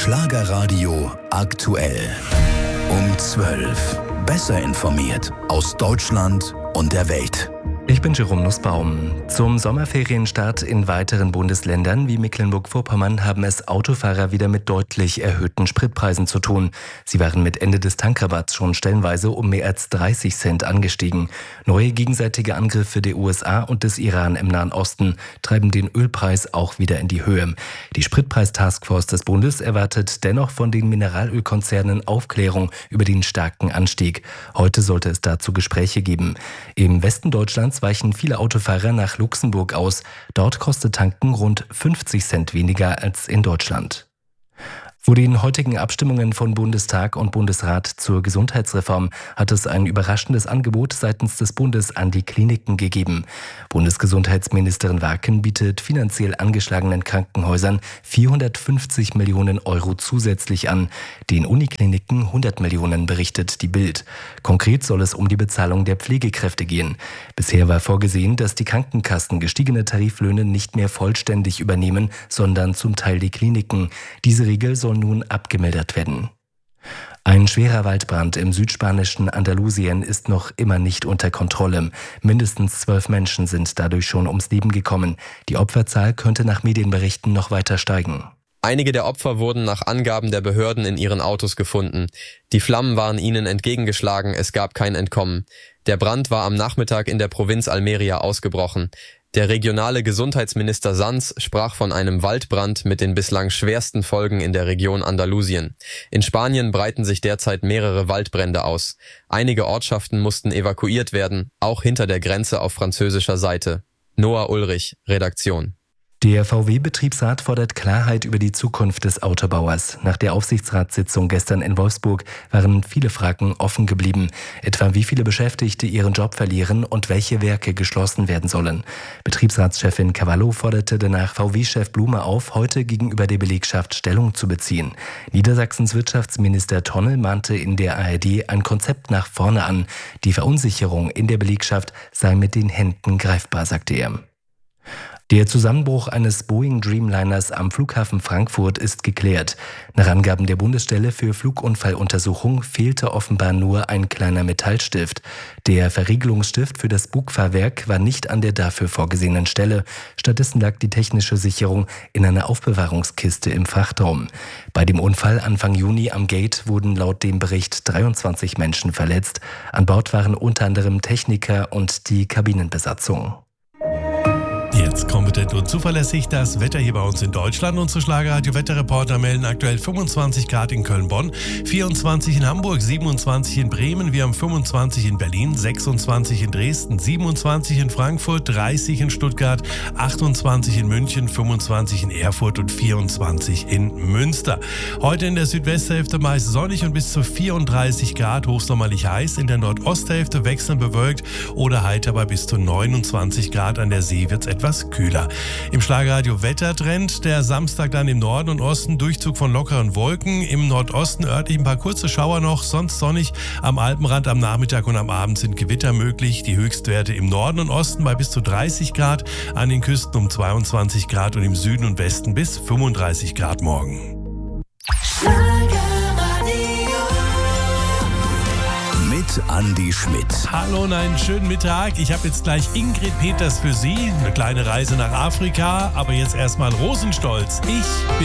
Schlagerradio aktuell. Um 12. Besser informiert aus Deutschland und der Welt. Ich bin Jerome Nussbaum. Zum Sommerferienstart in weiteren Bundesländern wie Mecklenburg-Vorpommern haben es Autofahrer wieder mit deutlich erhöhten Spritpreisen zu tun. Sie waren mit Ende des Tankrabatts schon stellenweise um mehr als 30 Cent angestiegen. Neue gegenseitige Angriffe der USA und des Iran im Nahen Osten treiben den Ölpreis auch wieder in die Höhe. Die Spritpreis-Taskforce des Bundes erwartet dennoch von den Mineralölkonzernen Aufklärung über den starken Anstieg. Heute sollte es dazu Gespräche geben. Im Westen Deutschlands weichen viele Autofahrer nach Luxemburg aus. Dort kostet Tanken rund 50 Cent weniger als in Deutschland. Vor den heutigen Abstimmungen von Bundestag und Bundesrat zur Gesundheitsreform hat es ein überraschendes Angebot seitens des Bundes an die Kliniken gegeben. Bundesgesundheitsministerin Warken bietet finanziell angeschlagenen Krankenhäusern 450 Millionen Euro zusätzlich an. Den Unikliniken 100 Millionen, berichtet die Bild. Konkret soll es um die Bezahlung der Pflegekräfte gehen. Bisher war vorgesehen, dass die Krankenkassen gestiegene Tariflöhne nicht mehr vollständig übernehmen, sondern zum Teil die Kliniken. Diese Regel soll nun abgemildert werden. Ein schwerer Waldbrand im südspanischen Andalusien ist noch immer nicht unter Kontrolle. Mindestens 12 Menschen sind dadurch schon ums Leben gekommen. Die Opferzahl könnte nach Medienberichten noch weiter steigen. Einige der Opfer wurden nach Angaben der Behörden in ihren Autos gefunden. Die Flammen waren ihnen entgegengeschlagen, es gab kein Entkommen. Der Brand war am Nachmittag in der Provinz Almeria ausgebrochen. Der regionale Gesundheitsminister Sanz sprach von einem Waldbrand mit den bislang schwersten Folgen in der Region Andalusien. In Spanien breiten sich derzeit mehrere Waldbrände aus. Einige Ortschaften mussten evakuiert werden, auch hinter der Grenze auf französischer Seite. Noah Ulrich, Redaktion. Der VW-Betriebsrat fordert Klarheit über die Zukunft des Autobauers. Nach der Aufsichtsratssitzung gestern in Wolfsburg waren viele Fragen offen geblieben. Etwa wie viele Beschäftigte ihren Job verlieren und welche Werke geschlossen werden sollen. Betriebsratschefin Cavallo forderte danach VW-Chef Blume auf, heute gegenüber der Belegschaft Stellung zu beziehen. Niedersachsens Wirtschaftsminister Tonne mahnte in der ARD ein Konzept nach vorne an. Die Verunsicherung in der Belegschaft sei mit den Händen greifbar, sagte er. Der Zusammenbruch eines Boeing Dreamliners am Flughafen Frankfurt ist geklärt. Nach Angaben der Bundesstelle für Flugunfalluntersuchung fehlte offenbar nur ein kleiner Metallstift. Der Verriegelungsstift für das Bugfahrwerk war nicht an der dafür vorgesehenen Stelle. Stattdessen lag die technische Sicherung in einer Aufbewahrungskiste im Frachtraum. Bei dem Unfall Anfang Juni am Gate wurden laut dem Bericht 23 Menschen verletzt. An Bord waren unter anderem Techniker und die Kabinenbesatzung. Jetzt kompetent und zuverlässig das Wetter hier bei uns in Deutschland. Unsere Schlagerradio-Wetterreporter melden aktuell 25 Grad in Köln-Bonn, 24 in Hamburg, 27 in Bremen, wir haben 25 in Berlin, 26 in Dresden, 27 in Frankfurt, 30 in Stuttgart, 28 in München, 25 in Erfurt und 24 in Münster. Heute in der Südwesthälfte meist sonnig und bis zu 34 Grad, hochsommerlich heiß. In der Nordosthälfte wechselnd bewölkt oder heiter bei bis zu 29 Grad. An der See wird es etwas kühler. Im Schlagerradio Wettertrend der Samstag dann im Norden und Osten Durchzug von lockeren Wolken. Im Nordosten örtlich ein paar kurze Schauer noch, sonst sonnig. Am Alpenrand am Nachmittag und am Abend sind Gewitter möglich. Die Höchstwerte im Norden und Osten bei bis zu 30 Grad, an den Küsten um 22 Grad und im Süden und Westen bis 35 Grad morgen. Andi Schmidt. Hallo und einen schönen Mittag. Ich habe jetzt gleich Ingrid Peters für Sie. Eine kleine Reise nach Afrika, aber jetzt erstmal Rosenstolz. Ich bin